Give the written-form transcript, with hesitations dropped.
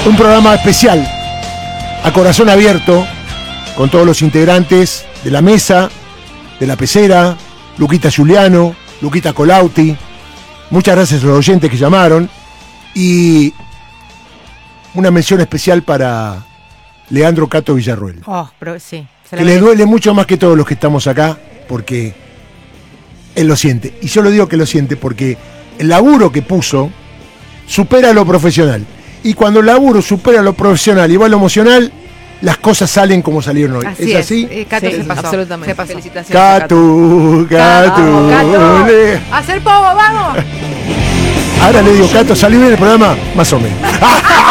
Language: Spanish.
Un programa especial, a corazón abierto, con todos los integrantes de la mesa, de la pecera, Luquita Giuliano, Luquita Colauti. Muchas gracias a los oyentes que llamaron. Y una mención especial para Leandro Cato Villarroel. Pero sí. Que le duele mucho más que todos los que estamos acá, porque él lo siente. Y yo lo digo que lo siente porque el laburo que puso supera lo profesional. Y cuando el laburo supera lo profesional y va a lo emocional, las cosas salen como salieron hoy. Así ¿Es así? Cato Sí, se pasó. absolutamente. Se pasó. Felicitaciones. Cato. Cato. ¡A hacer povo, vamos! Ahora le digo, Cato, ¿salió bien el programa? Más o menos.